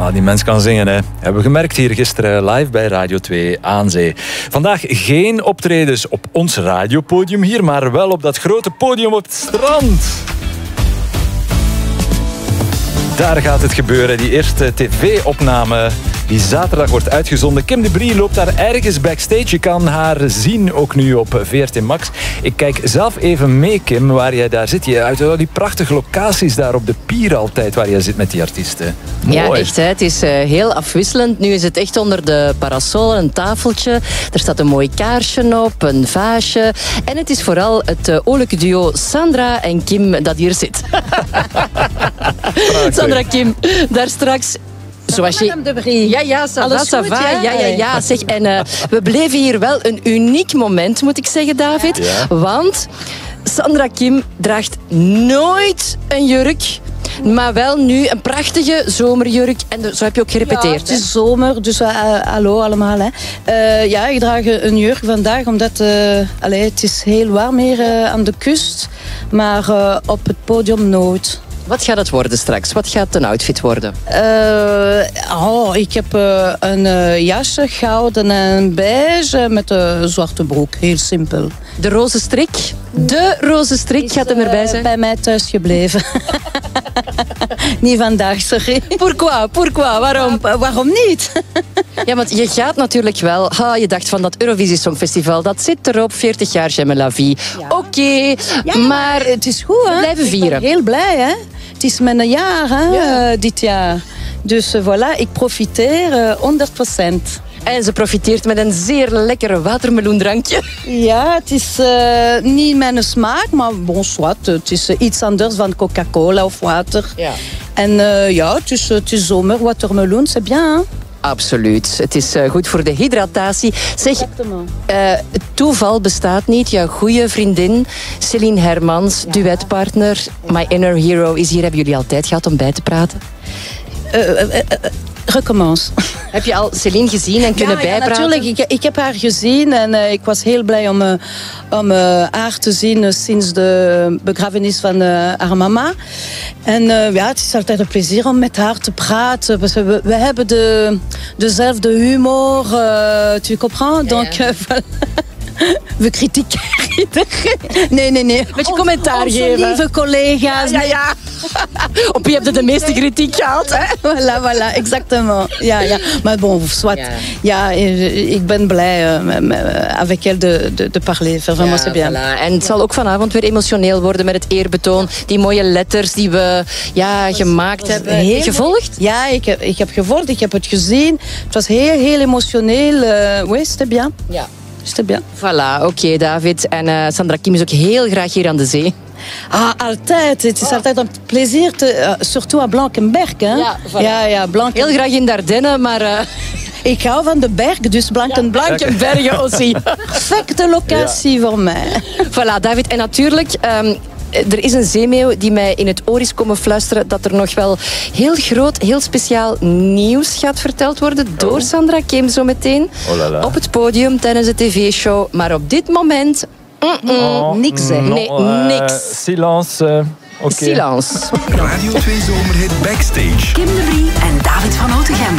Ah, die mens kan zingen, hè. Hebben we gemerkt hier gisteren live bij Radio 2 aan Zee. Vandaag geen optredens op ons radiopodium hier, maar wel op dat grote podium op het strand. Daar gaat het gebeuren, die eerste tv-opname die zaterdag wordt uitgezonden. Kim de Brie loopt daar ergens backstage. Je kan haar zien, ook nu op VRT Max. Ik kijk zelf even mee, Kim, waar jij daar zit. Je uit die prachtige locaties daar op de pier altijd, waar jij zit met die artiesten. Mooi. Ja, echt. Hè. Het is heel afwisselend. Nu is het echt onder de parasol, een tafeltje. Er staat een mooi kaarsje op, een vaasje. En het is vooral het oorlijke duo Sandra en Kim dat hier zit. Sandra, Kim, daar straks... Zoals je... Madame de Brie. Ja, alles ça goed, va. Ja. Zeg, en we beleven hier wel een uniek moment, moet ik zeggen, David. Ja. Want Sandra Kim draagt nooit een jurk, maar wel nu een prachtige zomerjurk. En zo heb je ook gerepeteerd. Ja, het is zomer, dus hallo allemaal. Hè. Ja, ik draag een jurk vandaag, omdat het is heel warm hier aan de kust. Maar op het podium nooit. Wat gaat het worden straks? Wat gaat een outfit worden? Ik heb een jasje, gouden en beige, met een zwarte broek. Heel simpel. De roze strik? De roze strik gaat er erbij zijn? Bij mij thuis gebleven. Niet vandaag, sorry. Pourquoi? Waarom? Waarom niet? Ja, want je gaat natuurlijk wel... je dacht van dat Eurovisie Songfestival, dat zit erop. 40 jaar J'aime la vie. Ja. Oké, maar het is goed, hè? blijven vieren. Ik ben heel blij, hè? Het is mijn jaar, hè, dit jaar. Dus voilà, ik profiteer 100%. En ze profiteert met een zeer lekkere watermeloendrankje. Ja, het is niet mijn smaak, maar bon, soit. Het is iets anders van Coca-Cola of water. Ja. En het is zomer, watermeloen, c'est bien, hè? Absoluut. Het is goed voor de hydratatie. Zeg, toeval bestaat niet. Jouw goede vriendin, Céline Hermans, duetpartner, My Inner Hero, is hier. Hebben jullie altijd gehad om bij te praten? Recommence. Heb je al Céline gezien en kunnen bijpraten? Ja, natuurlijk. Ik heb haar gezien en ik was heel blij om haar te zien sinds de begrafenis van haar mama. En het is altijd een plezier om met haar te praten. We hebben dezelfde humor, tu comprends? Donc, we kritiseren iedereen. Nee. Beetje commentaar geven. Lieve collega's. Ja. Op wie heb je de meeste kritiek gehad? Hè? Voilà, exactement. Ja. Maar bon, soit. Ja, ik ben blij avec elle de parler. Vraiment, c'est bien. Voilà. En het zal ook vanavond weer emotioneel worden met het eerbetoon. Die mooie letters die we gemaakt hebben. Gevolgd? Ja, ik heb gevolgd. Ik heb het gezien. Het was heel emotioneel. Oui, c'était bien. Ja. C'était bien. Voilà, oké, David. En Sandra Kim is ook heel graag hier aan de zee. Altijd. Het is altijd een plezier, surtout à Blankenberg. Hè? Ja, voilà. Ja, Blankenberg. Heel graag in Dardenne, maar... Ik hou van de berg, dus Blankenbergen aussi. Perfecte locatie voor mij. Voilà, David. En natuurlijk... er is een zeemeeuw die mij in het oor is komen fluisteren dat er nog wel heel groot, heel speciaal nieuws gaat verteld worden door Sandra Kim zo meteen op het podium tijdens de tv-show. Maar op dit moment... niks, hè? Nee, niks. Silence. Okay. Silence. Radio 2 Zomerhit Backstage. Kim de Brie en David van Otegem.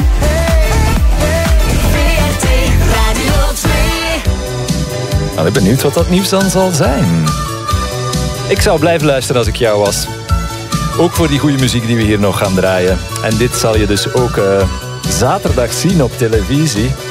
Ik ben benieuwd wat dat nieuws dan zal zijn. Ik zou blijven luisteren als ik jou was. Ook voor die goede muziek die we hier nog gaan draaien. En dit zal je dus ook zaterdag zien op televisie.